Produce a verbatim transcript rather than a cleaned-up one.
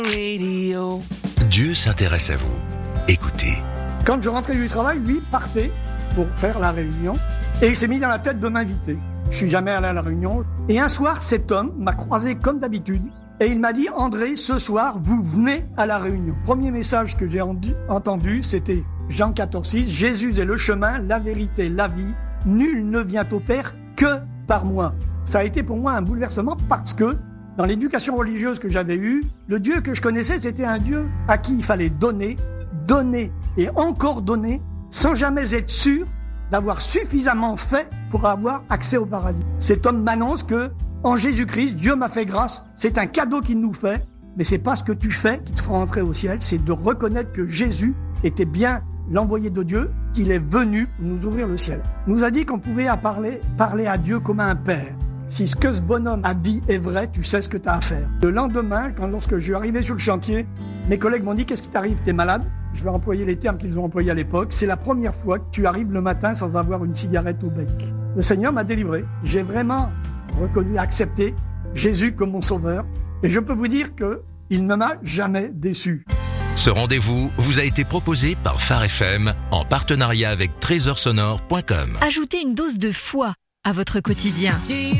Dieu s'intéresse à vous. Écoutez. Quand je rentrais du travail, lui partait pour faire la réunion et il s'est mis dans la tête de m'inviter. Je suis jamais allé à la réunion. Et un soir, cet homme m'a croisé comme d'habitude et il m'a dit « André, ce soir, vous venez à la réunion ». Premier message que j'ai entendu, c'était Jean quatorze six, « Jésus est le chemin, la vérité, la vie. Nul ne vient au Père que par moi ». Ça a été pour moi un bouleversement parce que dans l'éducation religieuse que j'avais eue, le Dieu que je connaissais, c'était un Dieu à qui il fallait donner, donner et encore donner sans jamais être sûr d'avoir suffisamment fait pour avoir accès au paradis. Cet homme m'annonce que en Jésus-Christ, Dieu m'a fait grâce. C'est un cadeau qu'il nous fait, mais c'est pas ce que tu fais qui te fera entrer au ciel, c'est de reconnaître que Jésus était bien l'envoyé de Dieu, qu'il est venu pour nous ouvrir le ciel. Il nous a dit qu'on pouvait parler, parler à Dieu comme à un père. Si ce que ce bonhomme a dit est vrai, tu sais ce que tu as à faire. Le lendemain, quand lorsque je suis arrivé sur le chantier, mes collègues m'ont dit « Qu'est-ce qui t'arrive? T'es malade ?» Je vais employer les termes qu'ils ont employés à l'époque. C'est la première fois que tu arrives le matin sans avoir une cigarette au bec. Le Seigneur m'a délivré. J'ai vraiment reconnu, accepté Jésus comme mon sauveur. Et je peux vous dire que il ne m'a jamais déçu. Ce rendez-vous vous a été proposé par Phare F M en partenariat avec trésor sonore point com. Ajoutez une dose de foi à votre quotidien.